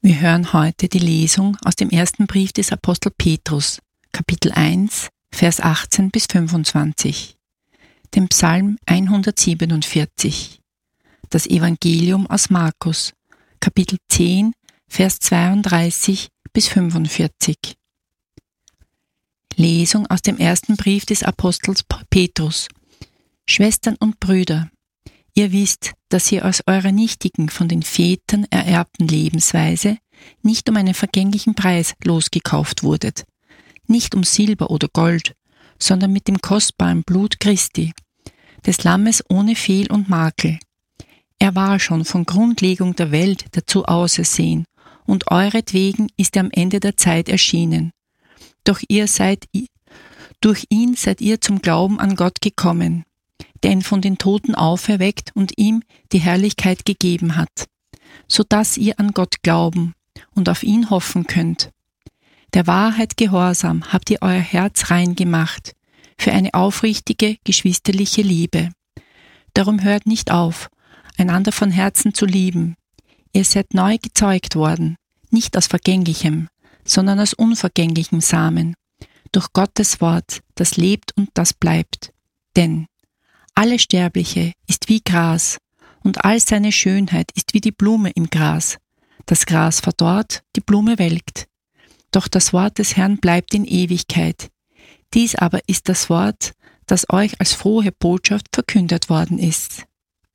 Wir hören heute die Lesung aus dem ersten Brief des Apostel Petrus, Kapitel 1, Vers 18 bis 25, dem Psalm 147, das Evangelium aus Markus, Kapitel 10, Vers 32 bis 45. Lesung aus dem ersten Brief des Apostels Petrus. Schwestern und Brüder, ihr wisst, dass ihr aus eurer nichtigen, von den Vätern ererbten Lebensweise nicht um einen vergänglichen Preis losgekauft wurdet, nicht um Silber oder Gold, sondern mit dem kostbaren Blut Christi, des Lammes ohne Fehl und Makel. Er war schon von Grundlegung der Welt dazu ausersehen, und euretwegen ist er am Ende der Zeit erschienen. Durch ihn seid ihr zum Glauben an Gott gekommen, der ihn von den Toten auferweckt und ihm die Herrlichkeit gegeben hat, so dass ihr an Gott glauben und auf ihn hoffen könnt. Der Wahrheit gehorsam habt ihr euer Herz rein gemacht, für eine aufrichtige, geschwisterliche Liebe. Darum hört nicht auf, einander von Herzen zu lieben. Ihr seid neu gezeugt worden, nicht aus vergänglichem, sondern aus unvergänglichem Samen, durch Gottes Wort, das lebt und das bleibt. Denn alles Sterbliche ist wie Gras, und all seine Schönheit ist wie die Blume im Gras. Das Gras verdorrt, die Blume welkt. Doch das Wort des Herrn bleibt in Ewigkeit. Dies aber ist das Wort, das euch als frohe Botschaft verkündet worden ist.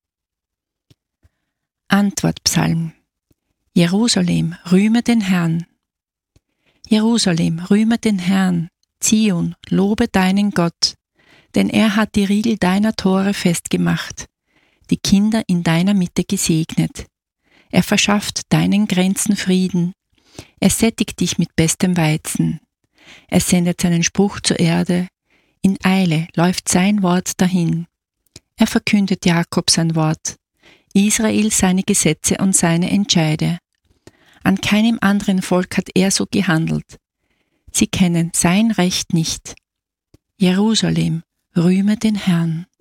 Antwortpsalm. Jerusalem, rühme den Herrn. Jerusalem, rühme den Herrn. Zion, lobe deinen Gott. Denn er hat die Riegel deiner Tore festgemacht, die Kinder in deiner Mitte gesegnet. Er verschafft deinen Grenzen Frieden. Er sättigt dich mit bestem Weizen. Er sendet seinen Spruch zur Erde. In Eile läuft sein Wort dahin. Er verkündet Jakob sein Wort, Israel seine Gesetze und seine Entscheide. An keinem anderen Volk hat er so gehandelt. Sie kennen sein Recht nicht. Jerusalem, rühme den Herrn.